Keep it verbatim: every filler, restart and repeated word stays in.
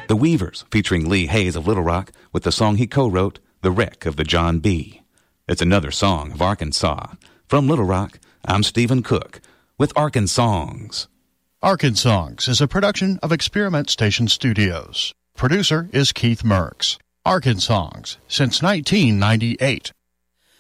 The Weavers, featuring Lee Hayes of Little Rock, with the song he co-wrote, The Wreck of the John B. It's another song of Arkansas. From Little Rock, I'm Stephen Cook with Arkansongs. Arkansongs is a production of Experiment Station Studios. Producer is Keith Merks. Arkansongs since nineteen ninety-eight.